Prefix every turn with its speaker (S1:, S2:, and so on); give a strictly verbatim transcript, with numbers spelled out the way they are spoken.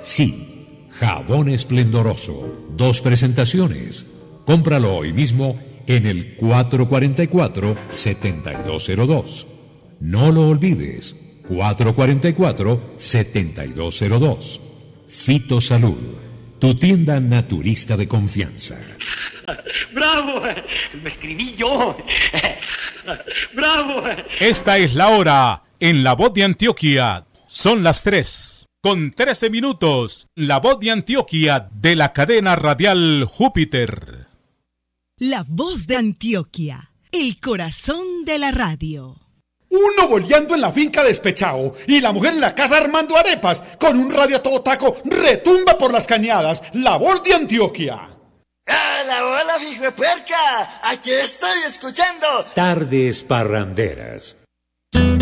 S1: Sí, jabón esplendoroso. Dos presentaciones. Cómpralo hoy mismo en el cuatro cuatro cuatro, siete dos cero dos. No lo olvides, cuatro cuatro cuatro, siete dos cero dos. Fitosalud, tu tienda naturista de confianza.
S2: ¡Bravo! ¡Me escribí yo! ¡Bravo!
S3: Esta es la hora en La Voz de Antioquia. Son las tres con trece minutos. La Voz de Antioquia de la cadena radial Júpiter.
S4: La Voz de Antioquia, el corazón de la radio.
S5: Uno boleando en la finca despechado y la mujer en la casa armando arepas con un radio a todo taco retumba por las cañadas. La Voz de Antioquia.
S6: ¡Hola, hola, hijo puerca! Aquí estoy escuchando
S1: Tardes parranderas.